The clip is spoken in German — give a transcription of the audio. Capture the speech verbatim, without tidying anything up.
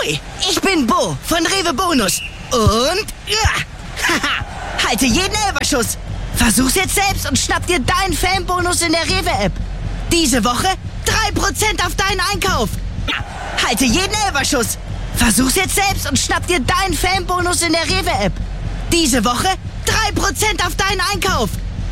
Hui, ich bin Bo von Rewe Bonus. Und ja, haha, halte jeden Elberschuss. Versuch's jetzt selbst und schnapp dir deinen Fanbonus in der Rewe-App. Diese Woche drei Prozent auf deinen Einkauf. Ja, halte jeden Elberschuss. Versuch's jetzt selbst und schnapp dir deinen Fanbonus in der Rewe-App. Diese Woche drei Prozent auf deinen Einkauf.